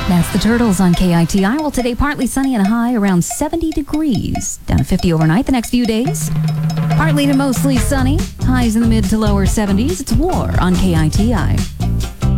That's the Turtles on KITI. Well, today partly sunny and a high around 70 degrees. Down to 50 overnight the next few days. Partly to mostly sunny. Highs in the mid to lower 70s. It's War on KITI.